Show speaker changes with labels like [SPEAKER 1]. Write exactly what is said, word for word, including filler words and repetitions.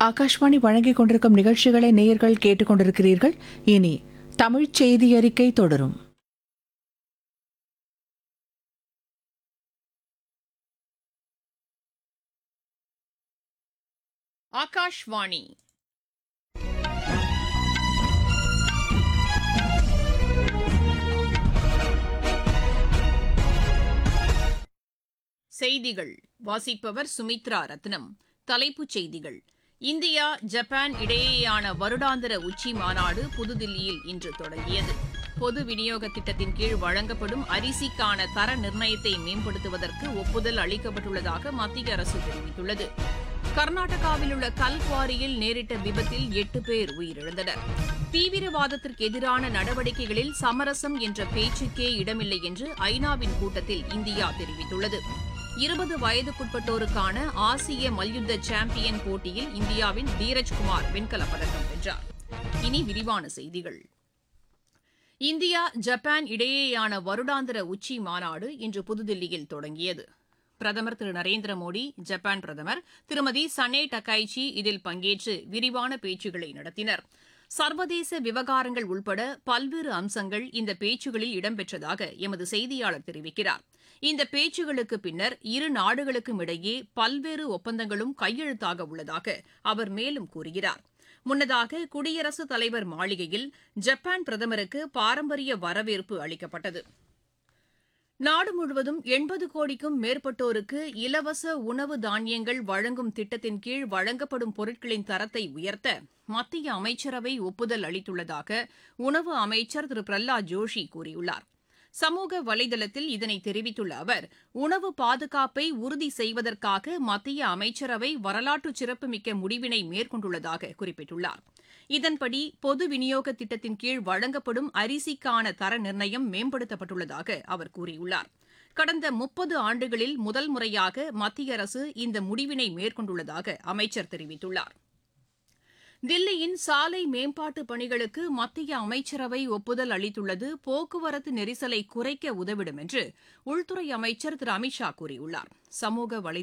[SPEAKER 1] ஆகாஷ்வாணி வழங்கிக் கொண்டிருக்கும் நிகழ்ச்சிகளை நேயர்கள் கேட்டுக் கொண்டிருக்கிறீர்கள். இனி தமிழ்ச் செய்தி அறிக்கை தொடரும்.
[SPEAKER 2] ஆகாஷ்வாணி செய்திகள் வாசிப்பவர் சுமித்ரா ரத்னம். தலைப்புச் செய்திகள்: இந்தியா ஜப்பான் இடையேயான வருடாந்திர உச்சி மாநாடு புதுதில்லியில் இன்று தொடங்கியது. பொது விநியோக திட்டத்தின் கீழ் வழங்கப்படும் அரிசிக்கான தர நிர்ணயத்தை மேம்படுத்துவதற்கு ஒப்புதல் அளிக்கப்பட்டுள்ளதாக மத்திய அரசு தெரிவித்துள்ளது. கர்நாடகாவில் உள்ள கல்குவாரியில் நேரிட்ட விபத்தில் எட்டு பேர் உயிரிழந்தனர். தீவிரவாதத்திற்கு எதிரான நடவடிக்கைகளில் சமரசம் என்ற பேச்சுக்கே இடமில்லை என்று ஐநாவின் கூட்டத்தில் இந்தியா தெரிவித்துள்ளது. இருபது வயதுக்குட்பட்டோருக்கான ஆசிய மல்யுத்த சாம்பியன் போட்டியில் இந்தியாவின் தீரஜ்குமார் வெண்கலப் பதக்கம் வென்றார். இனி விரிவான செய்திகள். இந்தியா ஜப்பான் இடையேயான வருடாந்திர உச்சி மாநாடு இன்று புதுதில்லியில் தொடங்கியது. பிரதமர் திரு நரேந்திர மோடி, ஜப்பான் பிரதமர் திருமதி சனே டக்கைச்சி இதில் பங்கேற்று விரிவான பேச்சுக்களை நடத்தினர். சர்வதேச விவகாரங்கள் உள்பட பல்வேறு அம்சங்கள் இந்த பேச்சுகளில் இடம்பெற்றதாக எமது செய்தியாளர் தெரிவிக்கிறார். இந்த பேச்சுகளுக்கு பின்னர் இரு நாடுகளுக்கும் இடையே பல்வேறு ஒப்பந்தங்களும் கையெழுத்தாக உள்ளதாக அவர் மேலும் கூறுகிறார். முன்னதாக குடியரசுத் தலைவர் மாளிகையில் ஜப்பான் பிரதமருக்கு பாரம்பரிய வரவேற்பு அளிக்கப்பட்டது. நாடு முழுவதும் எண்பது கோடிக்கும் மேற்பட்டோருக்கு இலவச உணவு தானியங்கள் வழங்கும் திட்டத்தின் கீழ் வழங்கப்படும் பொருட்களின் தரத்தை உயர்த்த மத்திய அமைச்சரவை ஒப்புதல் அளித்துள்ளதாக உணவு அமைச்சர் திரு பிரஹ்லாத் ஜோஷி கூறியுள்ளார். சமூக வலைதளத்தில் இதனை தெரிவித்துள்ள அவர், உணவு பாதுகாப்பை உறுதி செய்வதற்காக மத்திய அமைச்சரவை வரலாற்று சிறப்புமிக்க முடிவினை மேற்கொண்டுள்ளதாக குறிப்பிட்டுள்ளார். இதன்படி பொது விநியோக திட்டத்தின் கீழ் வழங்கப்படும் அரிசிக்கான தர நிர்ணயம் மேம்படுத்தப்பட்டுள்ளதாக அவர் கூறியுள்ளார். கடந்த முப்பது ஆண்டுகளில் முதல் முறையாக மத்திய அரசு இந்த முடிவினை மேற்கொண்டுள்ளதாக அமைச்சர் தெரிவித்துள்ளார். தில்லியின் சாலை மேம்பாட்டு பணிகளுக்கு மத்திய அமைச்சரவை ஒப்புதல் அளித்துள்ளது போக்குவரத்து நெரிசலை குறைக்க உதவிடும் என்று உள்துறை அமைச்சர் திரு அமித் ஷா கூறியுள்ளார். சமூக வலை